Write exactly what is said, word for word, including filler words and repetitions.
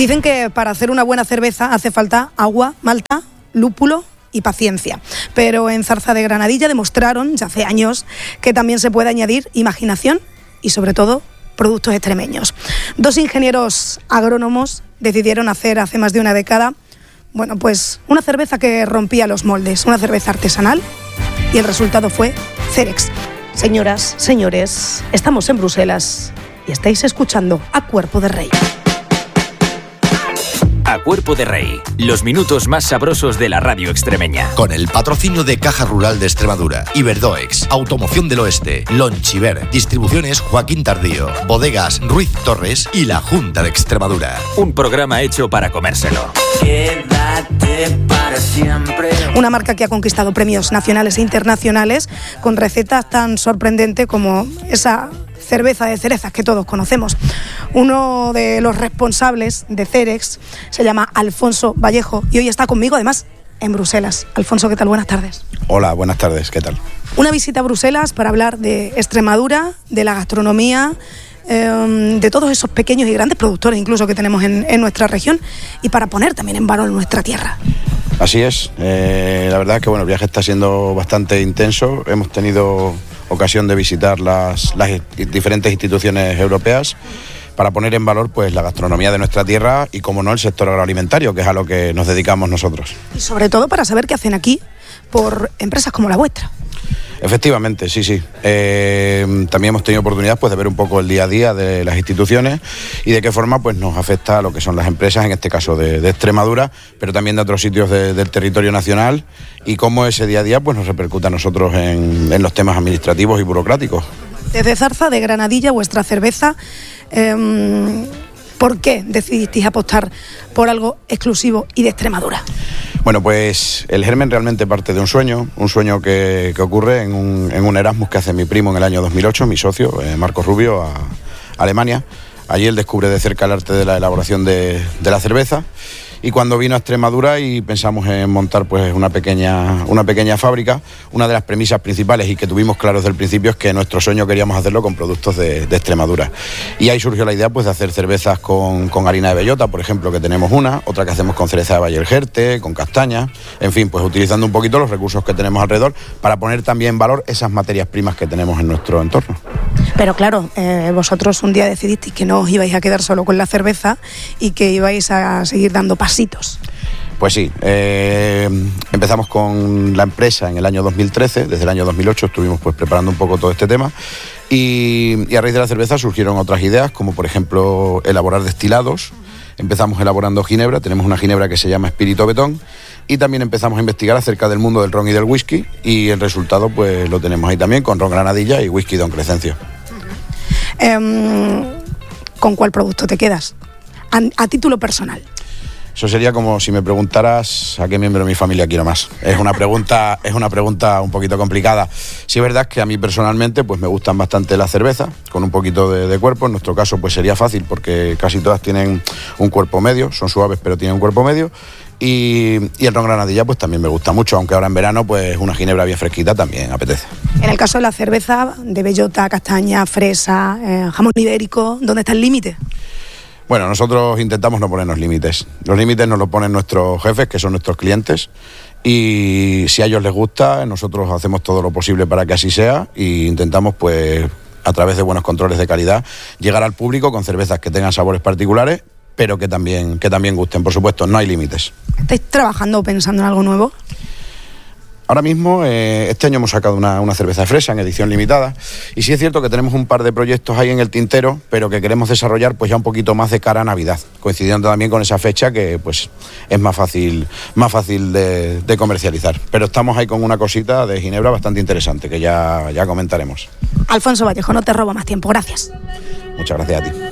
Dicen que para hacer una buena cerveza hace falta agua, malta, lúpulo y paciencia. Pero en Zarza de Granadilla demostraron, ya hace años, que también se puede añadir imaginación y, sobre todo, productos extremeños. Dos ingenieros agrónomos decidieron hacer hace más de una década, bueno, pues una cerveza que rompía los moldes, una cerveza artesanal, y el resultado fue Cerex. Señoras, señores, estamos en Bruselas y estáis escuchando A Cuerpo de Rey. A Cuerpo de Rey, los minutos más sabrosos de la radio extremeña. Con el patrocinio de Caja Rural de Extremadura, Iberdoex, Automoción del Oeste, Lonchiver, Distribuciones Joaquín Tardío, Bodegas Ruiz Torres y la Junta de Extremadura. Un programa hecho para comérselo. Quédate para siempre. Una marca que ha conquistado premios nacionales e internacionales con recetas tan sorprendentes como esa cerveza de cerezas que todos conocemos. Uno de los responsables de Cerex se llama Alfonso Vallejo y hoy está conmigo, además, en Bruselas. Alfonso, ¿qué tal? Buenas tardes. Hola, buenas tardes, ¿qué tal? Una visita a Bruselas para hablar de Extremadura, de la gastronomía, eh, de todos esos pequeños y grandes productores incluso que tenemos en, en nuestra región y para poner también en valor nuestra tierra. Así es, eh, la verdad es que bueno, el viaje está siendo bastante intenso. Hemos tenido ocasión de visitar las, las diferentes instituciones europeas para poner en valor pues la gastronomía de nuestra tierra y, como no, el sector agroalimentario, que es a lo que nos dedicamos nosotros. Y sobre todo para saber qué hacen aquí por empresas como la vuestra. Efectivamente, sí, sí. Eh, también hemos tenido oportunidad pues, de ver un poco el día a día de las instituciones y de qué forma pues, nos afecta a lo que son las empresas, en este caso de, de Extremadura, pero también de otros sitios de, del territorio nacional, y cómo ese día a día pues, nos repercute a nosotros en, en los temas administrativos y burocráticos. Desde Zarza de Granadilla, vuestra cerveza, eh, ¿por qué decidisteis apostar por algo exclusivo y de Extremadura? Bueno, pues el germen realmente parte de un sueño, un sueño que, que ocurre en un, en un Erasmus que hace mi primo en el año dos mil ocho, mi socio, eh, Marcos Rubio, a Alemania. Allí él descubre de cerca el arte de la elaboración de, de la cerveza. Y cuando vino a Extremadura y pensamos en montar pues una pequeña, una pequeña fábrica, una de las premisas principales y que tuvimos claro desde el principio es que nuestro sueño queríamos hacerlo con productos de, de Extremadura. Y ahí surgió la idea pues de hacer cervezas con, con harina de bellota, por ejemplo, que tenemos una, otra que hacemos con cereza de Valle del Jerte, con castaña, en fin, pues utilizando un poquito los recursos que tenemos alrededor para poner también en valor esas materias primas que tenemos en nuestro entorno. Pero claro, eh, vosotros un día decidisteis que no os ibais a quedar solo con la cerveza y que ibais a seguir dando pasitos. Pues sí, eh, empezamos con la empresa en el año dos mil trece, desde el año dos mil ocho estuvimos pues preparando un poco todo este tema y, y a raíz de la cerveza surgieron otras ideas, como por ejemplo elaborar destilados. Empezamos elaborando ginebra, tenemos una ginebra que se llama Espíritu Betón, y también empezamos a investigar acerca del mundo del ron y del whisky, y el resultado pues lo tenemos ahí también con ron Granadilla y whisky Don Crescencio. Eh, ¿Con cuál producto te quedas? A, a título personal. Eso sería como si me preguntaras a qué miembro de mi familia quiero más. Es una pregunta, es una pregunta un poquito complicada. Sí es verdad que a mí personalmente pues me gustan bastante las cervezas, con un poquito de, de cuerpo. En nuestro caso pues sería fácil porque casi todas tienen un cuerpo medio, son suaves pero tienen un cuerpo medio. Y, y el ron Granadilla pues también me gusta mucho, aunque ahora en verano pues una ginebra bien fresquita también apetece. En el caso de la cerveza, de bellota, castaña, fresa, eh, jamón ibérico, ¿dónde está el límite? Bueno, nosotros intentamos no ponernos límites. Los límites nos los ponen nuestros jefes, que son nuestros clientes, y si a ellos les gusta, nosotros hacemos todo lo posible para que así sea e intentamos, pues, a través de buenos controles de calidad, llegar al público con cervezas que tengan sabores particulares, pero que también, que también gusten. Por supuesto, no hay límites. ¿Estáis trabajando o pensando en algo nuevo? Ahora mismo, eh, este año hemos sacado una, una cerveza de fresa en edición limitada, y sí es cierto que tenemos un par de proyectos ahí en el tintero, pero que queremos desarrollar pues ya un poquito más de cara a Navidad, coincidiendo también con esa fecha que pues es más fácil, más fácil de, de comercializar. Pero estamos ahí con una cosita de ginebra bastante interesante que ya, ya comentaremos. Alfonso Vallejo, no te robo más tiempo, gracias. Muchas gracias a ti.